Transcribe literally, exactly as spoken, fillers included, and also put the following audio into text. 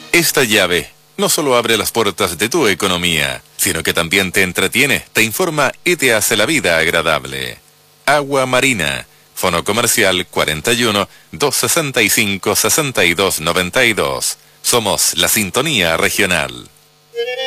Esta llave no solo abre las puertas de tu economía, sino que también te entretiene, te informa y te hace la vida agradable. Agua Marina, Fono Comercial cuarenta y uno, doscientos sesenta y cinco, sesenta y dos noventa y dos. Somos la sintonía regional.